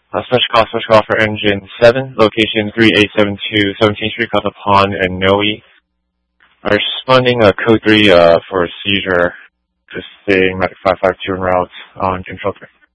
Special call for engine 7, location 3872 17th Street, Copper Pond, and Noe. Responding code 3 for a seizure, just staying at 552 en route on control 3.